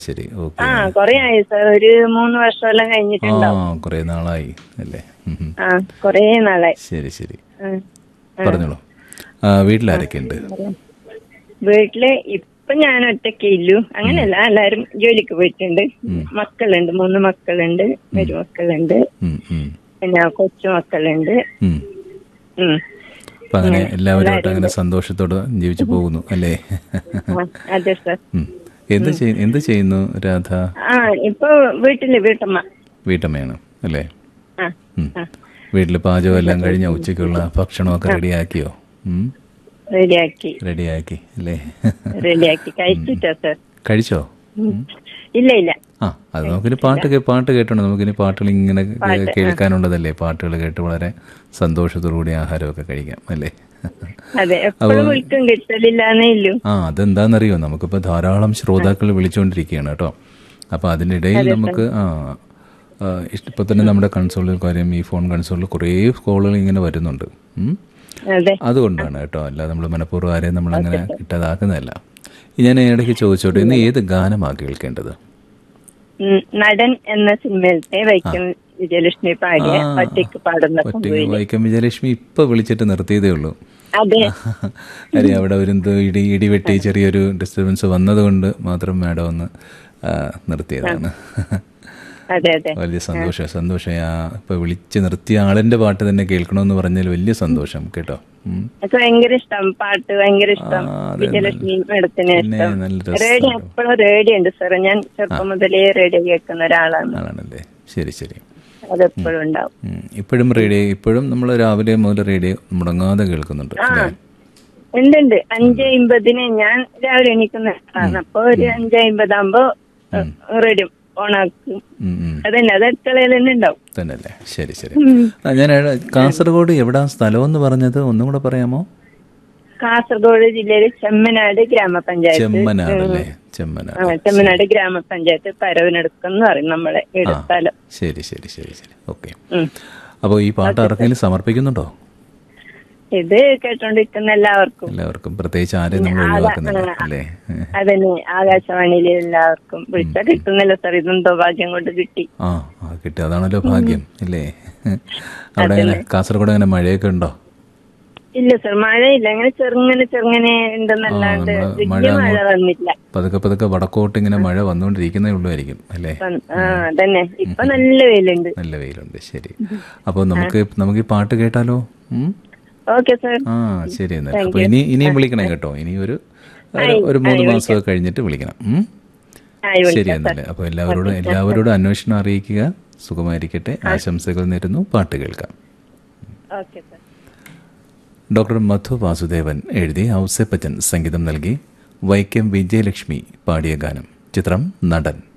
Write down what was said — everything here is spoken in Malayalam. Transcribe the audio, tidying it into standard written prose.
ശരി. ഓക്കെ. കൊറേ ആയി സാർ, ഒരു 3 വർഷമെല്ലാം കഴിഞ്ഞിട്ടുണ്ടാവും. കുറെ നാളായി അല്ലേ? കൊറേ നാളായി. ശരി ശരി, പറഞ്ഞോളൂ. വീട്ടിലാരൊക്കെ ഉണ്ട്? വീട്ടില് ഇപ്പൊ ഞാൻ ഒറ്റയ്ക്കേ ഇല്ലു. അങ്ങനെയല്ല, എല്ലാരും ജോലിക്ക് പോയിട്ടുണ്ട്. മക്കളുണ്ട്, 3 മക്കളുണ്ട്, ഒരു മക്കളുണ്ട്, പിന്നെ കൊച്ചു മക്കളുണ്ട്. അപ്പൊ അങ്ങനെ എല്ലാവരുമായിട്ട് അങ്ങനെ സന്തോഷത്തോടെ ജീവിച്ചു പോകുന്നു അല്ലേ? അതെ സാർ. എന്ത് ചെയ്യുന്നു രാധ? ഇപ്പൊ വീട്ടമ്മയാണ് അല്ലേ? വീട്ടില് പാചകം എല്ലാം കഴിഞ്ഞ ഉച്ചക്കുള്ള ഭക്ഷണമൊക്കെ റെഡിയാക്കിയോ? റെഡിയാക്കി അല്ലേ? കഴിച്ചിട്ടോ സാർ? കഴിച്ചോ? ഇല്ല. അത് നമുക്കിനി പാട്ട് കേട്ടോണ്ട് നമുക്കിനി പാട്ടുകൾ ഇങ്ങനെ കേൾക്കാനുള്ളതല്ലേ. പാട്ടുകൾ കേട്ട് വളരെ സന്തോഷത്തോടുകൂടി ആഹാരമൊക്കെ കഴിക്കാം അല്ലേ? അതെന്താണെന്നറിയോ, നമുക്കിപ്പോ ധാരാളം ശ്രോതാക്കൾ വിളിച്ചുകൊണ്ടിരിക്കുകയാണ് കേട്ടോ. അപ്പൊ അതിനിടയിൽ നമുക്ക് ഇപ്പൊ തന്നെ നമ്മുടെ കൺസോളിൽ കാര്യം, ഈ ഫോൺ കൺസോളിൽ കുറേ കോളുകൾ ഇങ്ങനെ വരുന്നുണ്ട്. അതുകൊണ്ടാണ് കേട്ടോ, അല്ലാതെ നമ്മൾ മനഃപൂർവ്വം ആരെയും നമ്മളങ്ങനെ കിട്ടാതാക്കുന്നതല്ല. ഞാൻ ഇടയ്ക്ക് ചോദിച്ചോട്ടെ, ഇന്ന് ഏത് ഗാനമാണ് കേൾക്കേണ്ടത്? നടൻ എന്ന സിനിമയിലത്തെ വൈക്കം വിജയലക്ഷ്മി പാടിയ ഒറ്റയ്ക്ക് പാടുന്ന. വൈക്കം വിജയലക്ഷ്മി ഇപ്പൊ വിളിച്ചിട്ട് നിർത്തിയതേ ഉള്ളൂ. കാര്യം അവിടെ ഒരു ഇടിവെട്ടി ചെറിയൊരു ഡിസ്റ്റർബൻസ് വന്നതുകൊണ്ട് മാത്രം മാഡം ഒന്ന് നിർത്തിയതാണ്. വലിയ സന്തോഷം. ഇപ്പൊ വിളിച്ച് നിർത്തിയ ആളിന്റെ പാട്ട് തന്നെ കേൾക്കണമെന്ന് പറഞ്ഞാൽ വലിയ സന്തോഷം കേട്ടോ. ഭയങ്കര ഇഷ്ടം, പാട്ട് ഭയങ്കര ഇഷ്ടം. വിജയലക്ഷ്മി മേഡത്തിന് ഇഷ്ടം. റേഡിയോ എപ്പോഴും റേഡിയോ ഉണ്ട് സാർ. ഞാൻ ചെറുപ്പം മുതലേ റേഡിയോ കേൾക്കുന്ന ഒരാളാണല്ലേ? ശരി ശരി. അതെപ്പോഴും ഉണ്ടാവും. ഇപ്പോഴും റേഡിയോ, ഇപ്പോഴും നമ്മൾ രാവിലെ മുതൽ റേഡിയോ മുടങ്ങാതെ കേൾക്കുന്നുണ്ട്. ഉണ്ട്. 5:50 ഞാൻ രാവിലെ എണീക്കുന്നതാണ്. അപ്പൊ ഒരു 5:50 ആകുമ്പോ റേഡിയോ ഓണാക്കും. അതന്നെ, അത് അടുക്കളയിൽ തന്നെ ഉണ്ടാവും. തന്നെയല്ലേ? ശരി ശരി. ഞാൻ കാസർഗോഡ് എവിടാ സ്ഥലം എന്ന് പറഞ്ഞത് ഒന്നും കൂടെ പറയാമോ? കാസർഗോഡ് ജില്ലയിലെ ചെമ്മനാട് ഗ്രാമപഞ്ചായത്ത്. ചെമ്മനാട് ഗ്രാമപഞ്ചായത്ത് പരവനടുക്കെന്ന് പറയും നമ്മളെ സ്ഥലം. ശരി ശരി ശരി ശരി. ഓക്കെ. അപ്പൊ ഈ പാട്ട് ആർക്കെങ്കിലും സമർപ്പിക്കുന്നുണ്ടോ? ഇത് കേട്ടോണ്ടിരിക്കുന്ന എല്ലാവർക്കും പ്രത്യേകിച്ച് ആരെയും നമ്മൾ ഒഴിവാക്കുന്നില്ല അല്ലേ? അതന്നെ, ആകാശവാണിയിലെ എല്ലാവർക്കും വിളിച്ചാൽ കിട്ടുന്നില്ല സാർ. ഇതെന്തോ ഭാഗ്യം കൊണ്ട് കിട്ടി. കിട്ടി, അതാണല്ലോ ഭാഗ്യം അല്ലേ? അവിടെ കാസർഗോഡ് അങ്ങനെ മഴയൊക്കെ ഉണ്ടോ? ഇല്ല സാർ, മഴയില്ല. അങ്ങനെ ചെറുങ്ങനെ ഉണ്ടെന്നല്ലാണ്ട് വലിയ മഴ വന്നില്ല. പതുക്കെ വടക്കോട്ട് ഇങ്ങനെ മഴ വന്നുകൊണ്ടിരിക്കുന്നേ ഉള്ളൂയിരിക്കും അല്ലേ? അതന്നെ, ഇപ്പൊ നല്ല വെയിലുണ്ട്. ശരി. അപ്പൊ നമുക്ക് ഈ പാട്ട് കേട്ടാലോ? Okay sir. ശരി. എന്നാൽ അപ്പൊ ഇനിയും വിളിക്കണം കേട്ടോ. ഇനി ഒരു 3 മാസമൊക്കെ കഴിഞ്ഞിട്ട് വിളിക്കണം. ശരി എന്നല്ലേ? അപ്പൊ എല്ലാവരോടും അന്വേഷണം അറിയിക്കുക. സുഖമായിരിക്കട്ടെ. ആശംസകൾ നേരുന്നു. പാട്ട് കേൾക്കാം. ഡോക്ടർ മധു വാസുദേവൻ എഴുതി ഔസേപ്പച്ചൻ സംഗീതം നൽകി വൈക്കം വിജയലക്ഷ്മി പാടിയ ഗാനം. ചിത്രം നടൻ.